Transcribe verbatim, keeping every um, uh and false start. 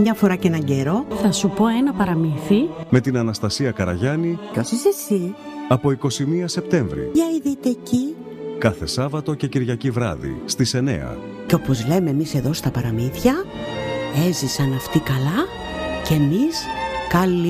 μια φορά και έναν καιρό. Θα σου πω ένα παραμύθι. Με την Αναστασία Καραγιάννη. Ποιος είσαι εσύ? Από είκοσι μία Σεπτέμβρη. Για ειδείτε εκεί. Κάθε Σάββατο και Κυριακή βράδυ στις εννιά. Και όπως λέμε εμείς εδώ στα παραμύθια, έζησαν αυτοί καλά και εμείς καλή.